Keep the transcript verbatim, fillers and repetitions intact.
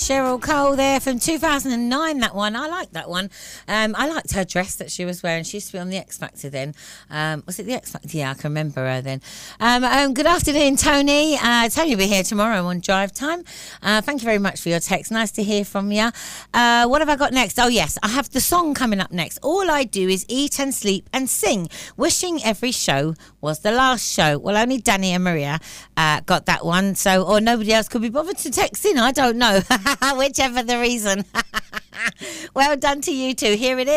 Cheryl Cole there from two thousand nine, that one. I like that one. Um, I liked her dress that she was wearing. She used to be on the X Factor then. Um, was it the X Factor? Yeah, I can remember her then. Um, um, good afternoon, Tony. Uh, Tony will be here tomorrow on Drive Time. Uh, thank you very much for your text. Nice to hear from you. Uh, what have I got next? Oh, yes, I have the song coming up next. All I do is eat and sleep and sing. Wishing every show was the last show. Well, only Danny and Maria uh, got that one. So, or nobody else could be bothered to text in. I don't know. Whichever the reason. Well done to you two. Here it is.